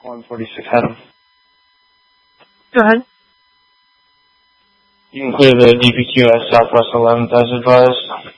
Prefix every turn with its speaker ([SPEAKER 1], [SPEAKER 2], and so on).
[SPEAKER 1] 146 Adam.
[SPEAKER 2] Go ahead.
[SPEAKER 1] You can clear the DPQ at Southwest 11th as advised.